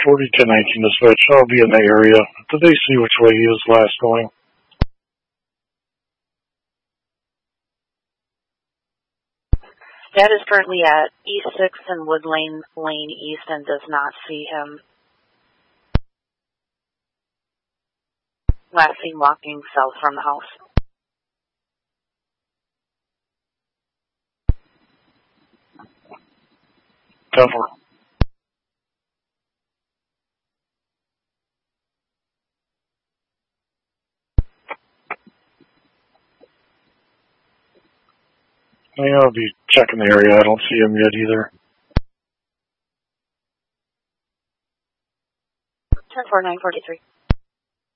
1019 dispatch. I'll be in the area. Did they see which way he was last going? Dad is currently at East 6th and Wood Lane East and does not see him. Last seen walking south from the house. Cover. Yeah, I'll be checking the area. I don't see him yet either. 10-4, 943.